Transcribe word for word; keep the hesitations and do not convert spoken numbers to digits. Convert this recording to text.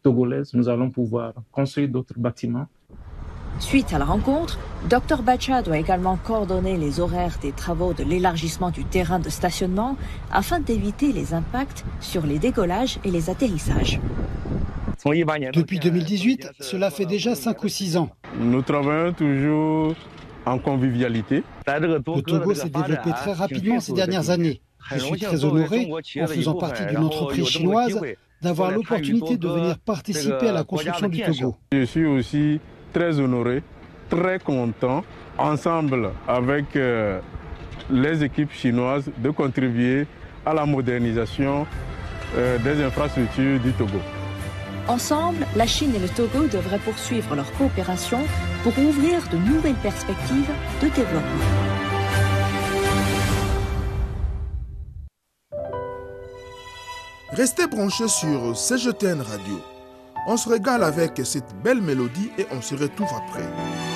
togolaise, nous allons pouvoir construire d'autres bâtiments. Suite à la rencontre, docteur Bacha doit également coordonner les horaires des travaux de l'élargissement du terrain de stationnement afin d'éviter les impacts sur les dégolages et les atterrissages. Depuis deux mille dix-huit, cela fait déjà cinq ou six ans. Nous travaillons toujours en convivialité. Le Togo s'est développé très rapidement ces dernières années. Je suis très honoré, en faisant partie d'une entreprise chinoise, d'avoir l'opportunité de venir participer à la construction du Togo. Je suis aussi très honoré, très content, ensemble avec euh, les équipes chinoises, de contribuer à la modernisation euh, des infrastructures du Togo. Ensemble, la Chine et le Togo devraient poursuivre leur coopération pour ouvrir de nouvelles perspectives de développement. Restez branchés sur C G T N Radio. On se régale avec cette belle mélodie et on se retrouve après.